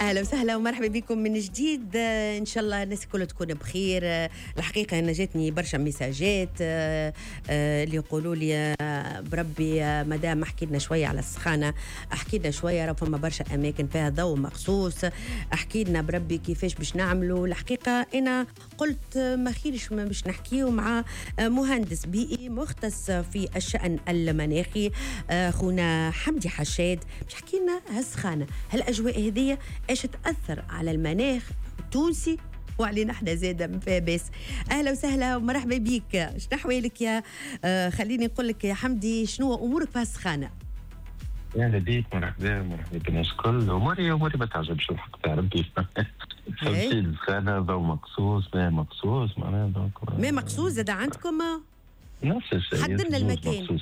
اهلا وسهلا ومرحبا بكم من جديد. ان شاء الله الناس الكل تكون بخير. الحقيقه انا جاتني برشا ميساجات اللي يقولوا لي بربي مدام احكي لنا شويه على السخانه، احكي لنا شويه راه فما برشا اماكن فيها ضوء مخصوص، احكي لنا بربي كيفاش باش نعملوا. الحقيقه انا قلت ما خيرش باش نحكيو مع مهندس بيئي مختص في الشأن المناخي خونا حمدي حشاد باش يحكي لنا هالسخانه هالاجواء هذه ايش تاثر على المناخ التونسي وعلينا احنا زاده فيها باس. اهلا وسهلا ومرحبا بك. شنو احوالك يا خليني نقول لك يا حمدي شنو امورك في هالسخانه؟ اهلا بيك، مرحبا بالناس الكل. اموري ما تعجبش الحق تاع ربي. فهمتي السخانه ضوء مقصوص ماء مقصوص معناها دونك ماء مقصوص زاد عندكم نفس الشيء. حددنا المكان.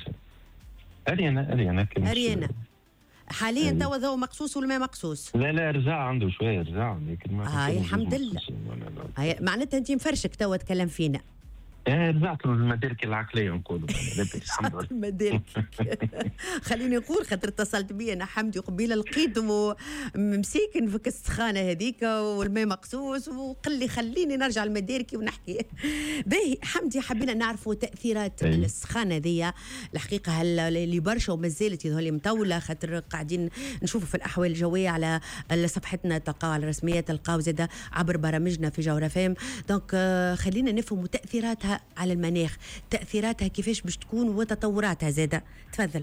اريانا حاليا توا ضوء مقصوص والماء مقصوص؟ لا رجع عنده شويه لكن ما هاي الحمد لله. هاي معناتها انت مفرشك توا تكلم فينا. رجعت للمدارك العقليه نقولوا الحمد لله. مدارك خليني نقول خاطر اتصلت بي انا حمدي قبيله لقيته مسيكن في السخانه هذيك والماء مقصوص وقال لي خليني نرجع لمداركي ونحكي. باهي حمدي حبينا نعرفوا تاثيرات السخانه ذي. الحقيقه هل اللي برشا وما زالت يظهر مطوله خاطر قاعدين نشوفوا في الاحوال الجويه على صفحتنا تلقاو على الرسميات تلقاو زاده عبر برامجنا في جوهر فام. دونك خلينا نفهموا تاثيراتها على المناخ، تأثيراتها كيفاش باش تكون وتطوراتها زادة. تفضل.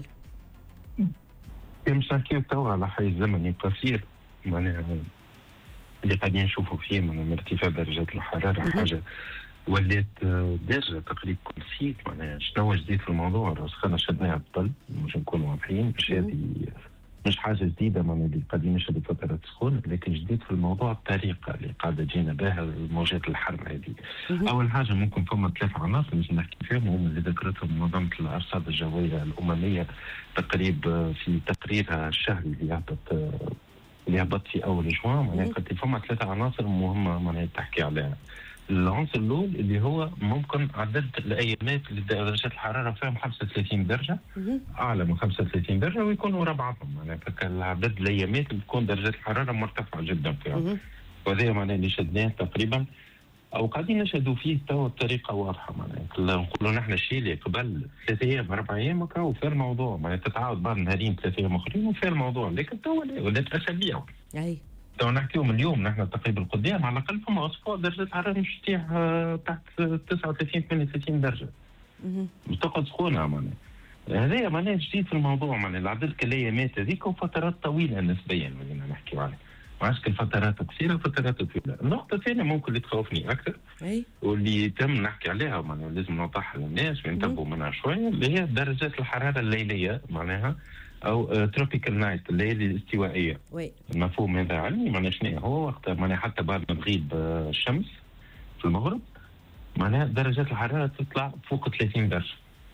باش نحكيو توا على حيز زمني قصير معناها اللي قاعدين نشوفوا فيه من ارتفاع درجات الحرارة حاجة ولات دارجة تقريبا كل سيت. معناها شنو جديد في الموضوع؟ السخانة شدناها بالطل باش نكونوا واضحين، مش هذه مش حاجة جديدة معناها اللي قاعدين نشهدوا فترات سخون، لكن جديد في الموضوع الطريقة اللي قاعدة تجينا بها الموجات الحر هذه. أول حاجة ممكن فما 3 عناصر باش نحكي فيهم هم اللي ذكرتهم منظمة الأرصاد الجوية الأممية تقريبا في تقريرها الشهري اللي هبط في أول جوان. معناها فما 3 عناصر مهمة معناها تحكي عليها. العنصر الأول اللي هو ممكن عدد الأيامات اللي درجات الحرارة فيهم 35 درجة أعلى من 35 درجة ويكونوا ورا بعضهم. معناها عدد الأيامات اللي تكون درجات الحرارة مرتفعة جدا فيهم. وهذا معناها اللي شدناه تقريبا أو قاعدين نشهدوا فيه توا بطريقة واضحة. معناها نقولوا نحن الشيء اللي قبل 3 أيام 4 أيام وكاو في الموضوع معناها تتعاود بعض نهارين 3 أيام أخرين وفي الموضوع، لكن توا ولات أسابيع. أي تو نحكيو من اليوم نحن تقريبا القدام على الاقل فما اسبوع درجه الحراره مش تطيح تحت 39 38 درجه. مش تقعد سخونه معناها. هذا معناها جديد في الموضوع. معناها العدد الايامات هذيك وفترات طويله نسبيا اللي نحكيو عليها. ما عادش فترات قصيره وفترات طويله. النقطه الثانيه ممكن اللي تخوفني اكثر واللي تم نحكي عليها معناها لازم نوضحها للناس وينتبهوا منها شويه اللي هي درجات الحراره الليليه معناها او تروبيكال نايت الليالي الاستوائيه. المفهوم هذا علمي معناها شنو هو؟ وقت معناها حتى بعد ما تغيب الشمس في المغرب معناها درجات الحراره تطلع فوق 30 درجه.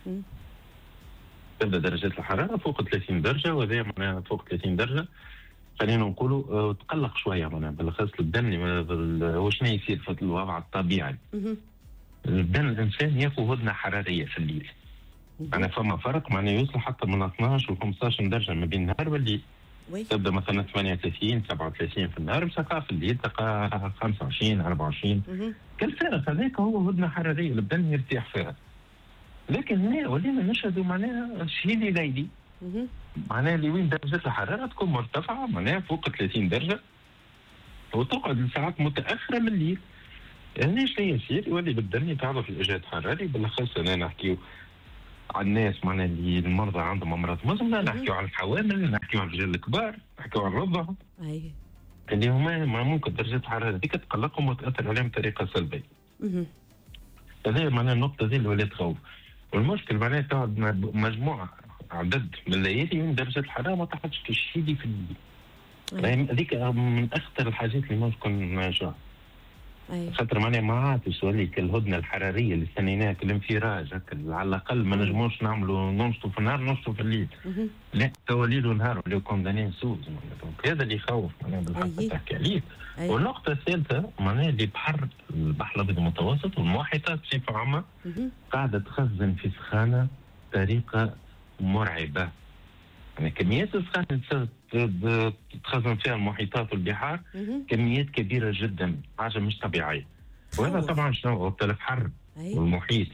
تبدا درجات الحراره فوق 30 درجه وهذا معناها فوق 30 درجه خلينا نقولوا تقلق شويه معناها بالاخص البدن. هو شنو يصير في الوضع الطبيعي؟ البدن الانسان ياخذ هدنه حراريه في الليل. أنا فما فرق معناه يوصل حتى من 12 و 15 درجة ما بين النهار والليل. تبدأ مثلا 38 37 في النهار بسقا في الليل تلقى 25 24. كالفارق هذاك هو هدنة حرارية البدن يرتاح فيها. لكن هنا ولينا نشهدوا معناها شهيدي ليلي معناها اللي وين درجة الحرارة تكون مرتفعة معناها فوق 30 درجة وتقعد لساعات متأخرة من الليل. هنا شنو يصير؟ يولي البدن يتعرض للإجهاد الحراري بالاخص أنا نحكيو على الناس معناها اللي المرضى عندهم امراض مزمنه، نحكيو على الحوامل، نحكيو على الرجال الكبار، نحكيو على الرضع. اللي هما ممكن درجه الحراره هذيك تقلقهم وتاثر عليهم بطريقه سلبيه. هذه معناها النقطه دي اللي ولات تخوف. والمشكل معناها تقعد مجموعه عدد من الليالي من درجه الحراره ما تحطش تشيدي في الليل. هذيك من اخطر الحاجات اللي ممكن نشوفها. خاطر معناها ما عادش توليك الهدنه الحراريه اللي استنيناها الانفراج على الاقل ما نجموش نعملوا ننشطوا في النهار ننشطوا في الليل. لا توا ليل ونهار ولاو كوندانين سوز. دونك هذا اللي يخوف معناها بالحق تحكي عليه. والنقطه الثالثه معناها اللي البحر الابيض المتوسط والمحيطات بصفه عامه قاعده تخزن في سخانه بطريقه مرعبه. يعني كميات السخانه تتخزن فيها المحيطات والبحار كميات كبيره جدا، حاجه مش طبيعيه. وهذا طبعا شنو وقت البحر والمحيط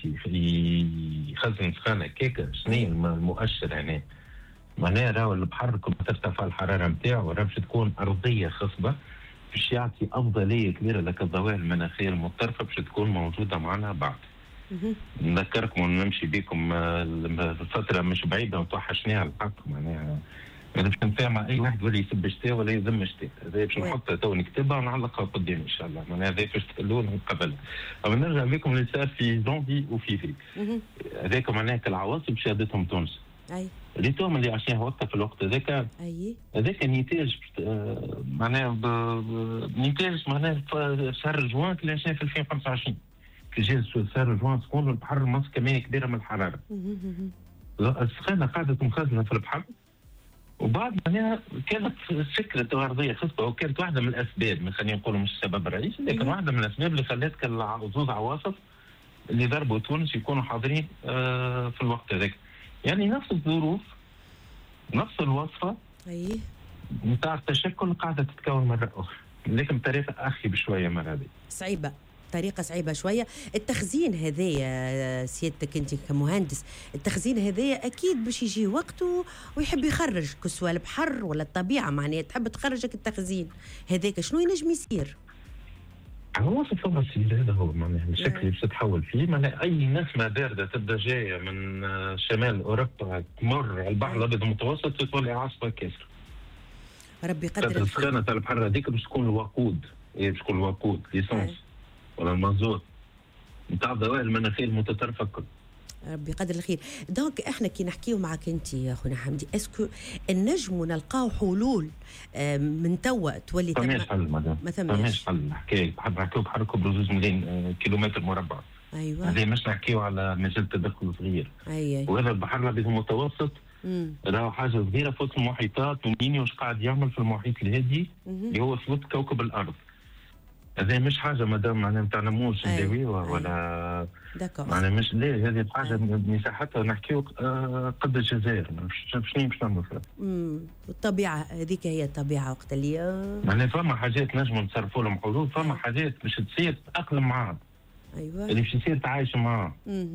يخزن سخانه كيكه، شنو المؤشر يعني؟ معناها راهو البحر كل ما ترتفع الحراره نتاعو راه باش تكون ارضيه خصبه، باش يعطي افضليه كبيره لك الظواهر المناخيه المضطربه باش تكون موجوده معنا بعد. نذكركم ونمشي بكم الفتره مش بعيده وتوحشناها الحق، معناها انا باش نسمع اي واحد ولا يسب الشتاء ولا يذم الشتاء، هذا باش نحطها تو نكتبها ونعلقها قدام ان شاء الله، معناها هذا باش تقولون من قبل. اما نرجع بكم اللي صار في جونفي وفيفري، هذاك معناها العواصف شهدتهم تونس. اي اللي توم اللي عشناه وقتها في الوقت هذاك، هذاك نتاج معناها نتاج معناها في شهر جوان اللي عشناه في 2025 في جهه شهر جوان سكون البحر المصري كميه كبيره من الحراره. السخانه قاعده مخزنه في البحر، وبعد معناها كانت فكره ارضيه خصبه، وكانت واحده من الاسباب، خلينا نقولوا مش السبب الرئيسي، لكن واحده من الاسباب اللي خلت زوز عواصف اللي ضربوا تونس يكونوا حاضرين في الوقت هذاك. يعني نفس الظروف نفس الوصفه نتاع التشكل قاعده تتكون مره اخرى، لكن بطريقه اخي بشويه مره هذه صعيبه، طريقه صعيبه شويه. التخزين هذايا سيادتك انت كمهندس، التخزين هذايا اكيد باش يجي وقته ويحب يخرج، كسوة البحر ولا الطبيعه معناها تحب تخرجك التخزين هذاك، شنو ينجم يصير؟ هو فما السيل هذا هو معناها الشكل اللي باش تتحول فيه، معناها اي نسمه بارده تبدا جايه من شمال اوروبا تمر على البحر الابيض المتوسط تولي عاصفه كاسره. ربي يقدر. السخانه تاع البحر هذيك باش تكون الوقود، باش تكون الوقود ليسونس ولا المازوت نتاع الظواهر المناخيه المتطرفه الكل. ربي يقدر الخير. دونك احنا كي نحكيو معك انت يا خونا حمدي، اسكو النجموا نلقاو حلول من توا تولي ما ثماش حل مدام، ما ثماش حل. حكايه نحكيو بحر كبر 2 ملايين كيلومتر مربع. ايوه هذه مش نحكيو على مجال تدخل صغير. وهذا البحر الابيض المتوسط راهو حاجه صغيره فوق المحيطات، ومين واش قاعد يعمل في المحيط الهادي اللي هو فوق كوكب الارض. هذا مش حاجه مدام معناها نتاع نموذج نداوي ولا معناها مش لا، هذه حاجه مساحتها نحكيو قد الجزائر، شنو باش نعملوا فيها؟ الطبيعه هذيك هي الطبيعه وقت اللي معناها فما حاجات نجموا نتصرفوا لهم حلول، فما حاجات باش تصير تتاقلم معاها. ايوه اللي باش يصير تعايش معاها.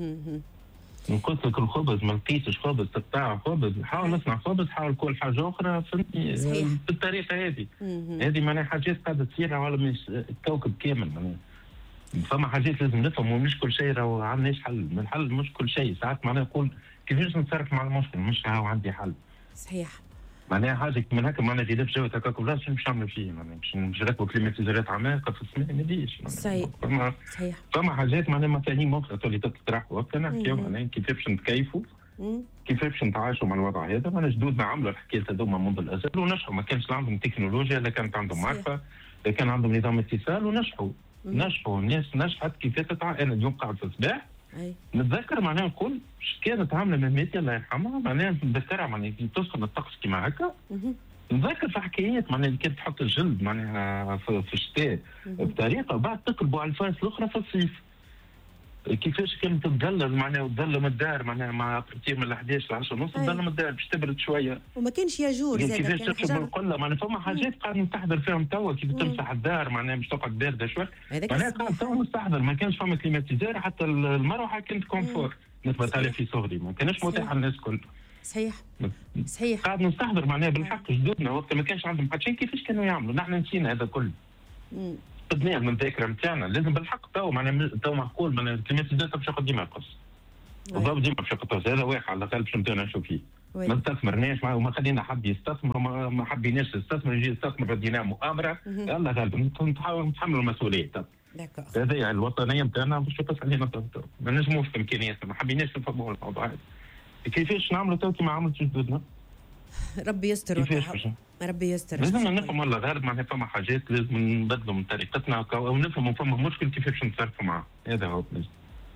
نقص لك الخبز ما لقيتش خبز تقطع خبز، حاول نصنع خبز، حاول كل حاجه اخرى، فهمتني؟ بالطريقه هذه. هذه معناها حاجات قاعده تصير على الكوكب كامل. معناها فما حاجات لازم نفهموا، مش كل شيء راهو عندناش حل، الحل مش كل شيء، ساعات معناها نقول كيفاش نتصرف مع المشكل، مش راهو عندي حل. صحيح. معناها حاجه من هكا معناها في جو هكاك ولا شنو باش نعمل فيه؟ معناها باش نركبوا كليماتيزورات عماقه في السماء ما يجيش. صحيح. صحيح. فما حاجات معناها مفاهيم اخرى تولي تطرح وقت نحكيو معناها كيف باش نتكيفوا، كيف باش نتعايشوا مع الوضع هذا. معناها جدودنا عملوا الحكايات هذوما منذ الازل ونجحوا، ما كانش عندهم تكنولوجيا، لا كانت عندهم معرفه، لا كان عندهم نظام اتصال ونجحوا. نجحوا الناس نجحت كيف انا اليوم قاعد في الصباح نتذكر معناها نقول كانت عامله مهمتي الله يرحمها، معناها نتذكرها معناها تسخن الطقس كيما هكا. نتذكر في حكايات معناها اللي كانت تحط الجلد معناها في الشتاء بطريقه، وبعد تقلبوا على الفاس الاخرى في الصيف. كيفاش كانت تتظلل معناها وتظلم الدار معناها مع ابرتير من 11 ل 10 ونص تظلم الدار باش تبرد شويه، وما كانش ياجور زاد. كيفاش تشرب القله معناها فما حاجات قاعد نستحضر فيهم توا، كيف تمسح الدار معناها باش تقعد بارده شويه، معناها قاعد توا نستحضر. ما كانش فما كليماتيزور، حتى المروحه كانت كونفور نثبت عليه في صغري، ما كانش متاح للناس الكل. صحيح صحيح. قاعد نستحضر معناها بالحق جدودنا وقت ما كانش عندهم حتى شيء كيفاش كانوا يعملوا، نحن نسينا هذا كله. خدناه من الذاكره نتاعنا، لازم بالحق تو معناها تو معقول معناها الكليماتيزور باش ياخذ ديما يقص. وضرب ديما باش يقص، هذا واقع على الاقل باش نبداو نشوف فيه. ما استثمرناش وما خلينا حد يستثمر وما حبيناش نستثمر، يجي يستثمر رديناه مؤامره، يلا غالب نتحملوا المسؤوليه. هذه الوطنيه نتاعنا باش يقص علينا تو، ما نجموش في امكانياتنا، ما حبيناش نفهموا الموضوع هذا. كيفاش نعملوا تو كيما عملت جدودنا؟ ربي يستر. ربي يستر. لازم نفهم والله غالب معناها فما حاجات لازم نبدلوا من طريقتنا ونفهموا فما مشكل كيفاش نتصرفوا معاه، هذا هو لازم.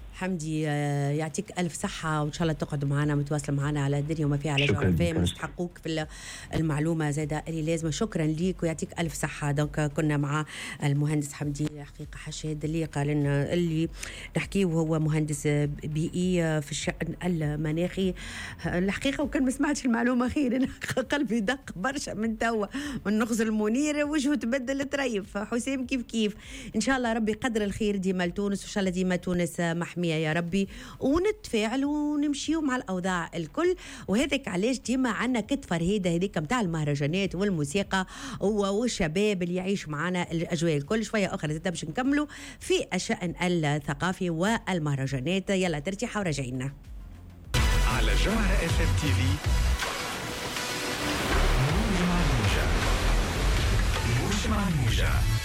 حمدي يعطيك ألف صحة، وإن شاء الله تقعدوا معنا متواصل معنا على الدنيا وما فيها على جوهر فهم، نستحقوك في المعلومة زادة اللي لازمة. شكرا ليك ويعطيك ألف صحة. دونك كنا مع المهندس حمدي حقيقة حشاد اللي قال لنا اللي نحكيه، وهو مهندس بيئي في الشأن المناخي الحقيقة. وكان ما سمعتش المعلومة خير، قلبي دق برشا من توا من نغز المنير وجهه تبدل تريف. حسام كيف إن شاء الله ربي قدر الخير ديما لتونس، وإن شاء الله ديما تونس محمية يا ربي، ونتفاعل ونمشيو مع الأوضاع الكل. وهذاك علاش ديما عنا كتفر هذيك متاع المهرجانات والموسيقى والشباب اللي يعيش معنا الأجواء الكل. شوية أخرى زي باش نكملوا في الشأن الثقافي والمهرجانات. يلا ترتيحوا وراجعينا على جوهر اف ام تي في. موج مع موجة.